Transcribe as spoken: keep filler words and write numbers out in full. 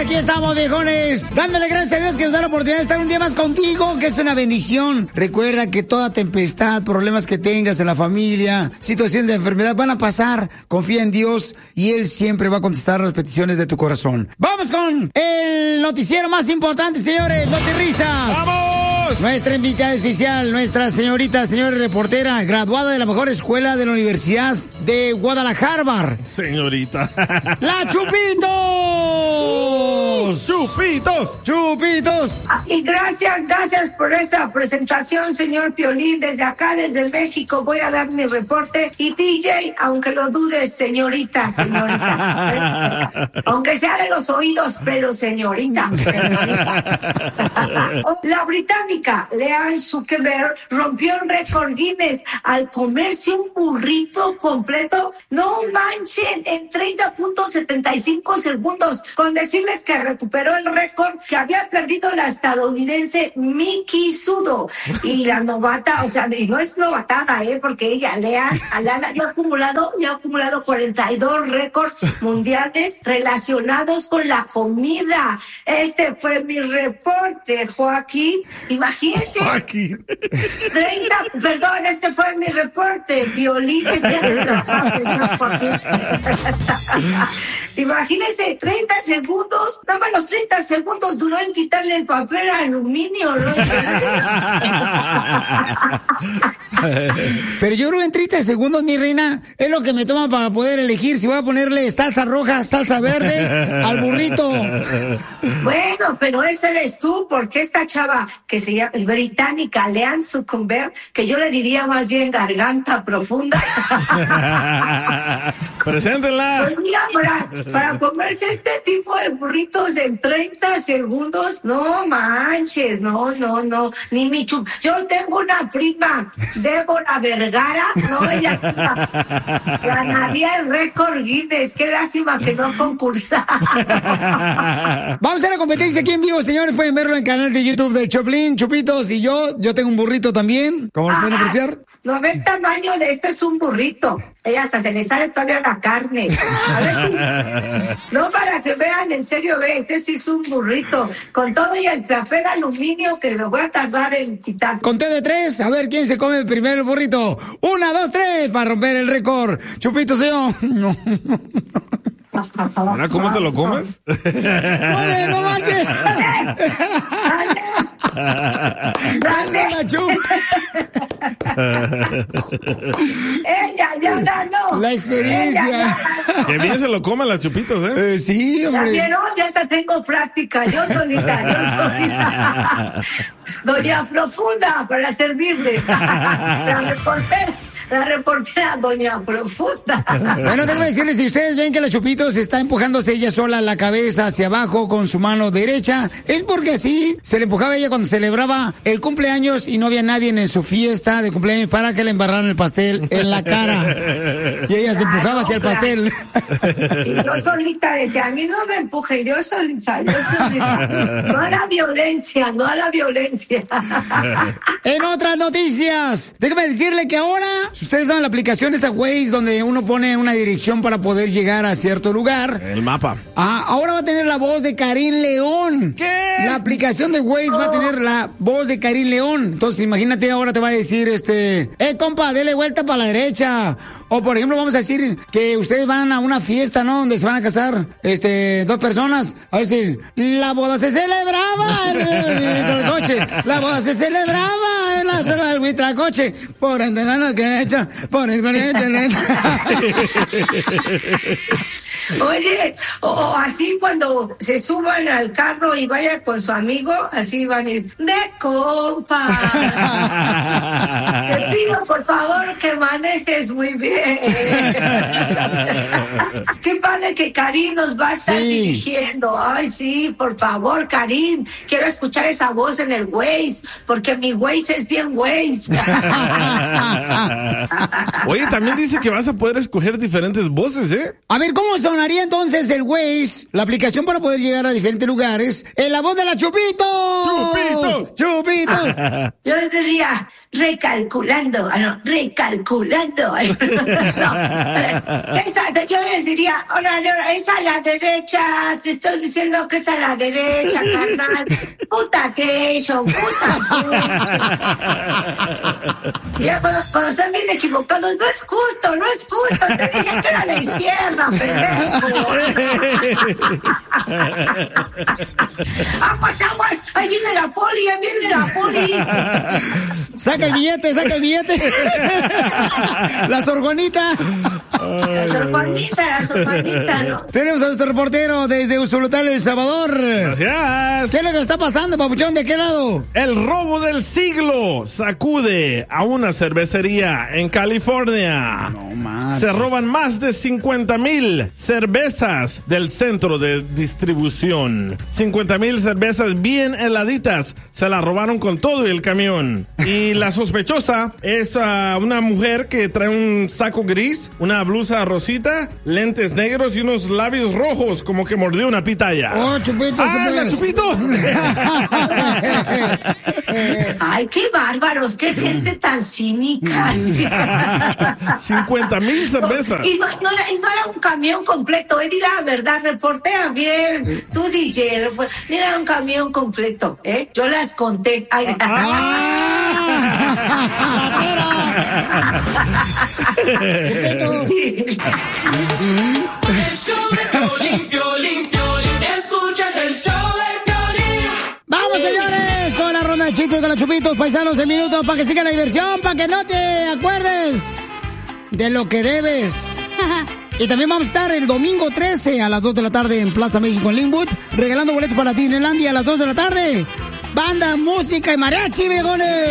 aquí estamos, viejones. Dándole gracias a Dios que nos da la oportunidad de estar un día más contigo, que es una bendición. Recuerda que toda tempestad, problemas que tengas en la familia, situaciones de enfermedad van a pasar. Confía en Dios y Él siempre va a contestar las peticiones de tu corazón. Vamos con el noticiero más importante, señores. Notirrisas. ¡Vamos! Nuestra invitada especial, nuestra señorita, señora reportera, graduada de la mejor escuela de la Universidad de Guadalajara. Señorita. ¡La Chupitos! ¡Chupitos! ¡Chupitos! Y gracias, gracias por esa presentación, señor Piolín. Desde acá, desde México, voy a dar mi reporte. Y D J, aunque lo dudes, señorita, señorita. Aunque sea de los oídos, pero señorita, señorita. La británica Leanne Zuckerberg rompió el récord Guinness al comerse un burrito completo. No manchen, en treinta punto setenta y cinco segundos. Con decirles que recuperó el récord que había perdido la estadounidense Miki Sudo. Y la novata, o sea, y no es novatada, ¿eh? Porque ella, Leanne, Alana, ya ha acumulado, ya ha acumulado cuarenta y dos récords mundiales relacionados con la comida. Este fue mi reporte, Joaquín. Imagínense. Joaquín. treinta, perdón, este fue mi reporte. Violín, es Joaquín. Imagínense, treinta segundos, nada más los treinta segundos duró en quitarle el papel aluminio, ¿no? Pero yo creo que en treinta segundos, mi reina, es lo que me toman para poder elegir si voy a ponerle salsa roja, salsa verde al burrito. Bueno, pero ese eres tú, porque esta chava que se llama británica, Leanne Zuckerberg, que yo le diría más bien garganta profunda. Preséntela. Pues mira, para, para comerse este tipo de burritos en treinta segundos, no manches, no, no, no, ni mi chup. Yo tengo una prima, Débora Vergara, no, ella sí ganaría el récord Guinness. Qué lástima que no concursa. Vamos a la competencia aquí en vivo, señores. Pueden verlo en el canal de YouTube de Choplin, Chupitos y yo. Yo tengo un burrito también, como lo pueden apreciar. No ve el tamaño de esto, es un burrito. Ella hasta se le sale todavía la carne. A ver si... No, para que vean, en serio, ve, este sí es un burrito. Con todo y el papel aluminio que lo voy a tardar en quitar. Conté de tres, a ver quién se come el primer burrito. Una, dos, tres, para romper el récord. Chupitos y yo. No. ¿Ahora cómo te lo comes? ¡Dale, no manches! ¡Dale, la chup! ¡Ella ya ganó! La experiencia. Que bien se lo coman las Chupitos, ¿eh? Eh, sí, hombre. ¿Ya vieron? Ya hasta tengo práctica. Yo solita, yo solita. Doña Profunda, para servirles. La reportera. La reportera Doña Profunda. Bueno, déjame decirles, si ustedes ven que la Chupitos está empujándose ella sola la cabeza hacia abajo con su mano derecha, es porque así se le empujaba ella cuando celebraba el cumpleaños y no había nadie en su fiesta de cumpleaños para que le embarraran el pastel en la cara. Y ella se empujaba hacia el pastel. Sí, yo solita decía, a mí no me empuje, yo solita, yo solita. No a la violencia, no a la violencia. En otras noticias, déjame decirle que ahora, si ustedes saben la aplicación esa Waze donde uno pone una dirección para poder llegar a cierto lugar. El mapa. Ah, ahora va a tener la voz de Karim León. ¿Qué? La aplicación de Waze oh. va a tener la voz de Karim León. Entonces, imagínate, ahora te va a decir, este, eh, compa, dele vuelta para la derecha. O, por ejemplo, vamos a decir que ustedes van a una fiesta, ¿no? Donde se van a casar, este, dos personas. A ver si la boda se celebraba en el, el coche. La boda se celebraba en la sala del huitracoche. Por entrenando que hecha, por entrenando Oye, o, o así cuando se suban al carro y vaya con su amigo, así van a ir, de compa. Te pido, por favor, que manejes muy bien. Qué padre que Karim nos va a estar sí. dirigiendo. Ay, sí, por favor, Karim. Quiero escuchar esa voz en el Waze, porque mi Waze es bien Waze. Oye, también dice que vas a poder escoger diferentes voces, ¿eh? A ver, ¿cómo sonaría entonces el Waze, la aplicación para poder llegar a diferentes lugares, en la voz de la Chupitos? ¡Chupitos! ¡Chupitos! Yo les diría, recalculando, ah, no, recalculando. No, esa, yo les diría, ahora, ahora, es a la derecha, te estoy diciendo que es a la derecha, carnal. Puta quecho, puta quecho. Ya cuando, cuando están bien equivocados, no es justo, no es justo, te dije que era a la izquierda, pendejo. Aguas, aguas, ahí viene la poli, ahí viene la poli. Saca el billete, saca el billete. La sorgonita. La sorgonita, la sorgonita, ¿no? Tenemos a nuestro reportero desde Usulután, El Salvador. Gracias. ¿Qué es lo que está pasando, papuchón? ¿De qué lado? El robo del siglo sacude a una cervecería en California. No más. Se roban más de cincuenta mil cervezas del centro de distribución. cincuenta mil cervezas bien heladitas. Se las robaron con todo el camión. Y la sospechosa es uh, una mujer que trae un saco gris, una blusa rosita, lentes negros y unos labios rojos, como que mordió una pitaya. ¡Oh, Chupito! ¡Ah, la Chupito! ¡Ay, qué bárbaros! ¡Qué gente tan cínica! cincuenta mil cervezas. Y no, no, era, y no era un camión completo, eh, di la verdad, reportea bien. Tú, D J, no era un camión completo, ¿eh? Yo las conté. Ay, sí. El show de Piolín, Piolín, Piolín. Escuchas el show de Piolín. ¡Vamos, señores! Con la ronda de chistes con los chupitos paisanos en minutos para que siga la diversión, para que no te acuerdes de lo que debes. Y también vamos a estar el domingo trece a las dos de la tarde en Plaza México en Linwood, regalando boletos para Disneylandia a las dos de la tarde. Banda, música y mariachi, viejones.